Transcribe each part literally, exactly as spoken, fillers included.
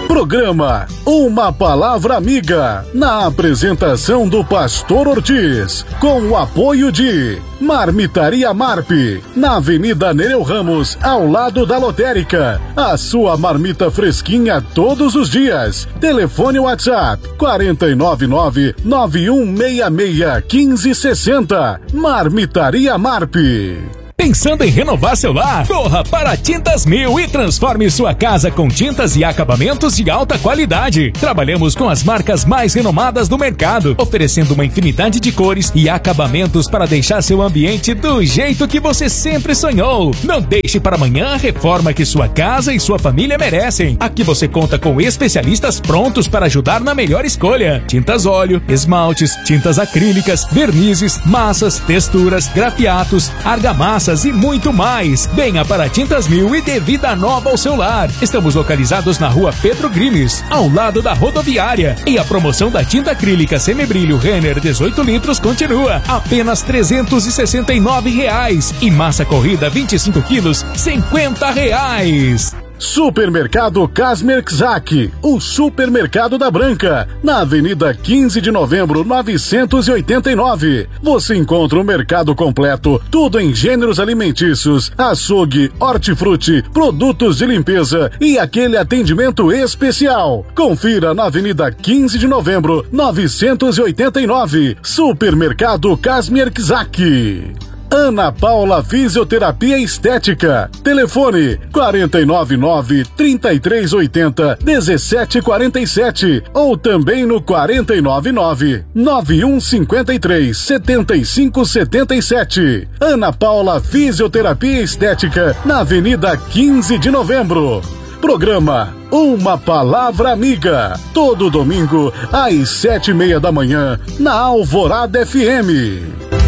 Programa Uma Palavra Amiga, na apresentação do Pastor Ortiz, com o apoio de Marmitaria Marp, na Avenida Nereu Ramos, ao lado da Lotérica. A sua marmita fresquinha todos os dias. Telefone WhatsApp quatro nove nove, nove um seis seis, um cinco seis zero. Marmitaria Marp. Pensando em renovar seu lar? Corra para Tintas Mil e transforme sua casa com tintas e acabamentos de alta qualidade. Trabalhamos com as marcas mais renomadas do mercado, oferecendo uma infinidade de cores e acabamentos para deixar seu ambiente do jeito que você sempre sonhou. Não deixe para amanhã a reforma que sua casa e sua família merecem. Aqui você conta com especialistas prontos para ajudar na melhor escolha. Tintas óleo, esmaltes, tintas acrílicas, vernizes, massas, texturas, grafiatos, argamassas e muito mais. Venha para Tintas Mil e dê vida nova ao seu lar. Estamos localizados na rua Pedro Grimes, ao lado da rodoviária. E a promoção da tinta acrílica semibrilho Renner dezoito litros continua. Apenas trezentos e sessenta e nove reais. E massa corrida vinte e cinco quilos, cinquenta reais. Supermercado Casmer Czak, o supermercado da Branca, na Avenida quinze de Novembro, novecentos e oitenta e nove. Você encontra o mercado completo, tudo em gêneros alimentícios, açougue, hortifruti, produtos de limpeza e aquele atendimento especial. Confira na Avenida quinze de Novembro, novecentos e oitenta e nove. Supermercado Casmer Czak. Ana Paula Fisioterapia Estética. Telefone quatro nove nove, três três oito zero, um sete quatro sete ou também no quatro nove nove, nove um cinco três, sete cinco sete sete. Ana Paula Fisioterapia Estética, na Avenida quinze de Novembro. Programa Uma Palavra Amiga, todo domingo às sete e meia da manhã na Alvorada F M.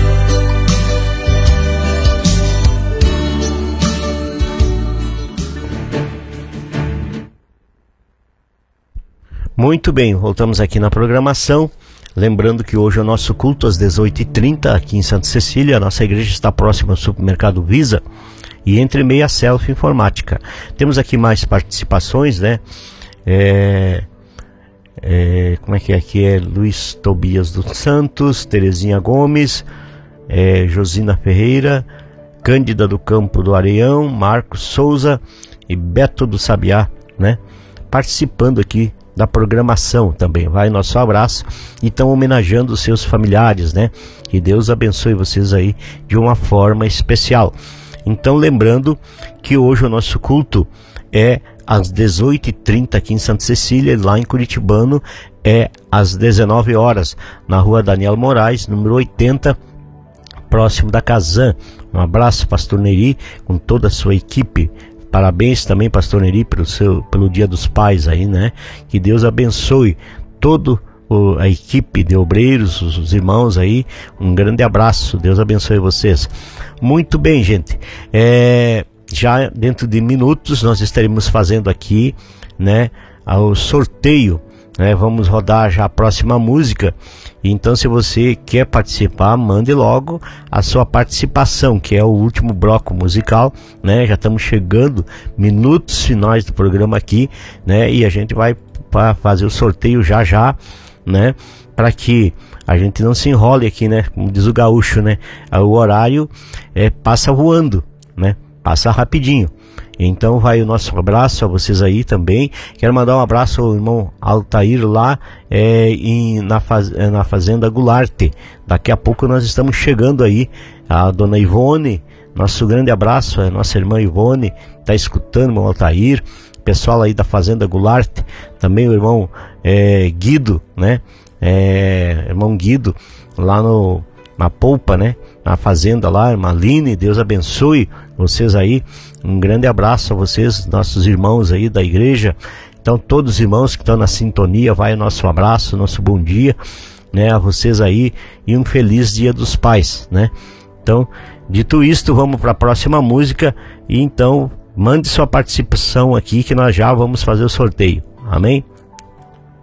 Muito bem, voltamos aqui na programação. Lembrando que hoje é o nosso culto às dezoito e trinta aqui em Santa Cecília. A nossa igreja está próxima ao supermercado Visa e entre meia Selfie Informática. Temos aqui mais participações, né? É, é, como é que é aqui? É Luiz Tobias dos Santos, Terezinha Gomes, é, Josina Ferreira, Cândida do Campo do Areião, Marcos Souza e Beto do Sabiá, né? Participando aqui da programação também. Vai nosso abraço e estão homenageando os seus familiares, né? Que Deus abençoe vocês aí de uma forma especial. Então, lembrando que hoje o nosso culto é às dezoito e trinta aqui em Santa Cecília, lá em Curitibano é às dezenove horas, na rua Daniel Moraes, número oitenta, próximo da Casan. Um abraço, Pastor Neri, com toda a sua equipe. Parabéns também, Pastor Neri, pelo, seu, pelo Dia dos Pais aí, né? Que Deus abençoe toda a equipe de obreiros, os, os irmãos aí. Um grande abraço, Deus abençoe vocês. Muito bem, gente. É, já dentro de minutos nós estaremos fazendo aqui, né, o sorteio, né? Vamos rodar já a próxima música. Então, se você quer participar, mande logo a sua participação, que é o último bloco musical, né? Já estamos chegando, minutos finais do programa aqui, né? E a gente vai para fazer o sorteio já já, né? Para que a gente não se enrole aqui, né? Como diz o gaúcho, né? O horário é, passa voando, né? Passa rapidinho. Então vai o nosso abraço a vocês aí também. Quero mandar um abraço ao irmão Altair lá é, em, na, faz, é, na Fazenda Goulart. Daqui a pouco nós estamos chegando aí. A dona Ivone, nosso grande abraço, a nossa irmã Ivone está escutando, irmão Altair. Pessoal aí da Fazenda Goulart, também o irmão é, Guido, né? É, irmão Guido lá no, na polpa, né? Na fazenda lá, irmã Aline, Deus abençoe vocês aí. Um grande abraço a vocês, nossos irmãos aí da igreja. Então, todos os irmãos que estão na sintonia, vai o nosso abraço, nosso bom dia, né, a vocês aí, e um feliz Dia dos Pais, né? Então, dito isto, vamos para a próxima música. E então, mande sua participação aqui que nós já vamos fazer o sorteio. Amém?